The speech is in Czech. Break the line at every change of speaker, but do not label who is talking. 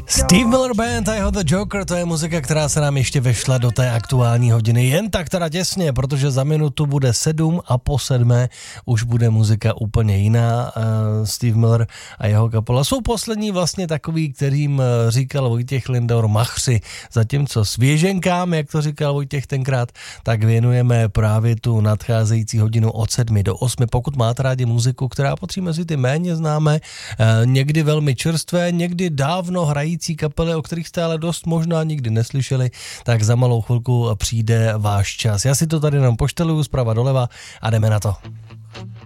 Steve Miller Band a jeho The Joker, to je muzika, která se nám ještě vešla do té aktuální hodiny. Jen tak teda těsně, protože za minutu bude 7 a po 7 už bude muzika úplně jiná. Steve Miller a jeho kapela jsou poslední vlastně takový, kterým říkal Vojtěch Lindor machři. Zatímco svěženkám, jak to říkal Vojtěch tenkrát, tak věnujeme právě tu nadcházející hodinu od 7 do 8. Pokud máte rádi muziku, která patří mezi ty méně známé, někdy velmi čerstvé, někdy dávno hrající kapely, o kterých jste ale dost možná nikdy neslyšeli, tak za malou chvilku přijde váš čas. Já si to tady jenom pošteluju zprava doleva a jdeme na to.